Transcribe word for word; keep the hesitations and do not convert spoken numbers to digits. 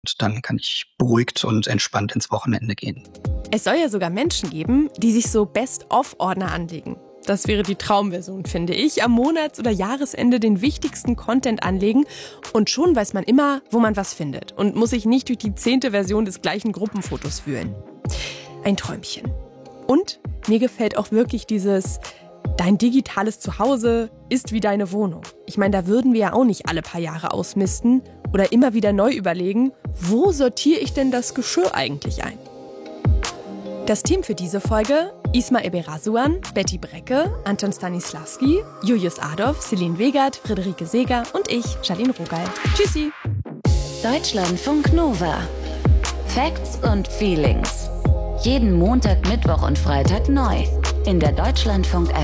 Und dann kann ich beruhigt und entspannt ins Wochenende gehen. Es soll ja sogar Menschen geben, die sich so Best-of-Ordner anlegen. Das wäre die Traumversion, finde ich. Am Monats- oder Jahresende den wichtigsten Content anlegen und schon weiß man immer, wo man was findet und muss sich nicht durch die zehnte Version des gleichen Gruppenfotos wühlen. Ein Träumchen. Und mir gefällt auch wirklich dieses: Dein digitales Zuhause ist wie deine Wohnung. Ich meine, da würden wir ja auch nicht alle paar Jahre ausmisten oder immer wieder neu überlegen, wo sortiere ich denn das Geschirr eigentlich ein? Das Team für diese Folge: Isma Eberasuan, Betty Brecke, Anton Stanislavski, Julius Adolf, Celine Wegert, Friederike Seeger und ich, Charlene Rogal. Tschüssi! Deutschlandfunk Nova. Facts und Feelings. Jeden Montag, Mittwoch und Freitag neu in der Deutschlandfunk-App.